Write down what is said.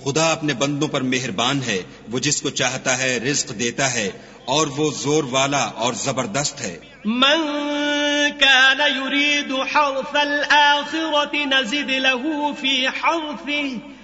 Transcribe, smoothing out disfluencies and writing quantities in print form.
खुदा अपने बंदों पर मेहरबान है, वो जिसको चाहता है रिज्क देता है और वो जोर वाला और जबरदस्त है। मन कान युरीदु हर्फल आखिरति नज़िद लहू फी हर्फिही